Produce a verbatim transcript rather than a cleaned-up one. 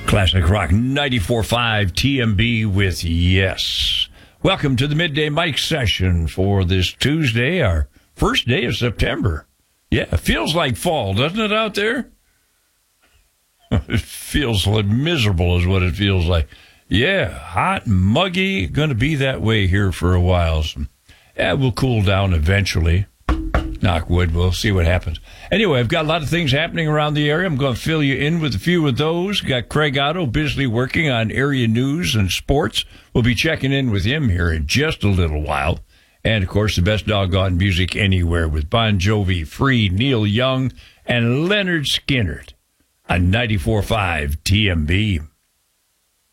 Classic Rock ninety-four point five T M B with Yes. Welcome to the Midday Mike session for this Tuesday, our first day of September. Yeah, it feels like fall, doesn't it, out there? It feels like miserable is what it feels like. Yeah, hot and muggy, going to be that way here for a while. So, yeah, we'll cool down eventually. Knock wood, we'll see what happens. Anyway, I've got a lot of things happening around the area. I'm going to fill you in with a few of those. Got Craig Otto busily working on area news and sports. We'll be checking in with him here in just a little while. And, of course, the best doggone music anywhere with Bon Jovi, Free, Neil Young, and Leonard Skinner on ninety-four point five T M B.